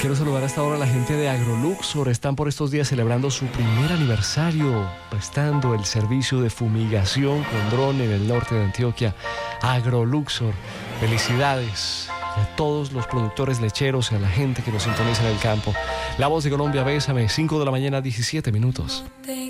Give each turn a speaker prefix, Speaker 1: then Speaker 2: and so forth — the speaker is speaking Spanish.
Speaker 1: Quiero saludar a esta hora a la gente de AgroLuxor. Están por estos días celebrando su primer aniversario, prestando el servicio de fumigación con dron en el norte de Antioquia. AgroLuxor, felicidades a todos los productores lecheros y a la gente que nos sintoniza en el campo. La Voz de Colombia, bésame, 5 de la mañana, 17 minutos.